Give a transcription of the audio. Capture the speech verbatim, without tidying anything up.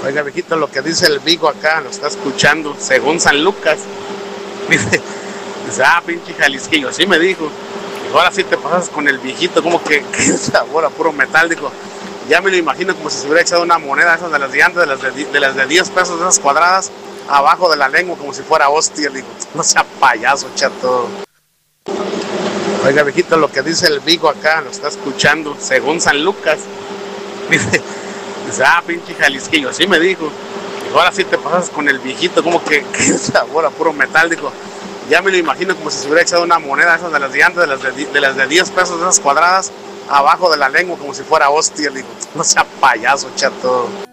Oiga, viejito, lo que dice el Vigo acá, lo está escuchando, según San Lucas. Dice, dice ah, pinche Jalisquillo, así me dijo. Dijo, ahora sí te pasas con el viejito, como que, que sabor a puro metal. Dijo, ya me lo imagino como si se hubiera echado una moneda esas de las de antes, de las de, de las de diez pesos, de esas cuadradas, abajo de la lengua, como si fuera hostia. Dijo, no sea payaso, chato. Oiga, viejito, lo que dice el Vigo acá, lo está escuchando, según San Lucas. Dice, dice ah, pinche Jalisquillo, así me dijo. Dijo, ahora sí te pasas con el viejito, como que, que sabor a puro metal. Dijo, ya me lo imagino como si se hubiera echado una moneda esas de las de antes, de las de, de las de diez pesos, de esas cuadradas, abajo de la lengua, como si fuera hostia. Dijo, no sea payaso, chato.